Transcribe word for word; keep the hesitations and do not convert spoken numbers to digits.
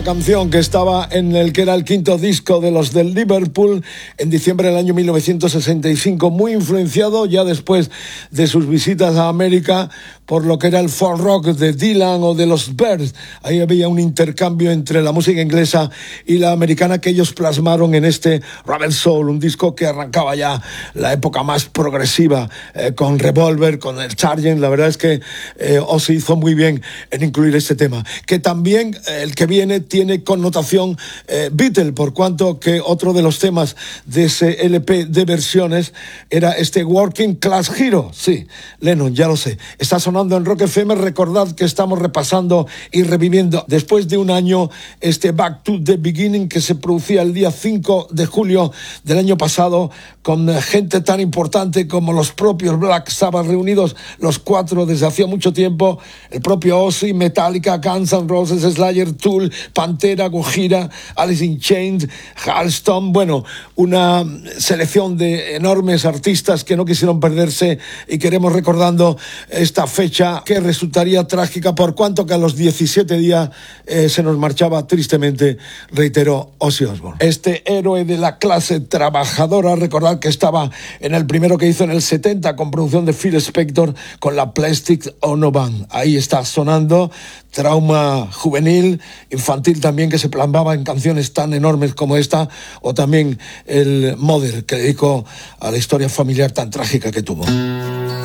Canción que estaba en el que era el quinto disco de los del Liverpool en diciembre del año mil novecientos sesenta y cinco, muy influenciado ya después de sus visitas a América por lo que era el folk rock de Dylan o de los Byrds. Ahí había un intercambio entre la música inglesa y la americana que ellos plasmaron en este Rebel Soul, un disco que arrancaba ya la época más progresiva eh, con Revolver, con el Sergeant. La verdad es que eh, Ozzy hizo muy bien en incluir este tema, que también eh, el que viene tiene connotación eh, Beatle, por cuanto que otro de los temas de ese L P de versiones era este Working Class Hero. Sí, Lennon, ya lo sé. Está sonando en Rock F M. Recordad que estamos repasando y reviviendo después de un año este Back to the Beginning que se producía el día cinco de julio del año pasado con gente tan importante como los propios Black Sabbath reunidos, los cuatro desde hacía mucho tiempo, el propio Ozzy, Metallica, Guns N' Roses, Slayer, Tool, Pantera, Gojira, Alice in Chains, Halston. Bueno, una selección de enormes artistas que no quisieron perderse, y queremos recordando esta fecha que resultaría trágica por cuanto que a los diecisiete días eh, se nos marchaba tristemente, reiteró, Ozzy Osbourne. Este héroe de la clase trabajadora, recordad que estaba en el primero que hizo en el setenta con producción de Phil Spector con la Plastic Ono Band. Ahí está sonando trauma juvenil, infantil también, que se plasmaba en canciones tan enormes como esta, o también el Mother, que dedicó a la historia familiar tan trágica que tuvo.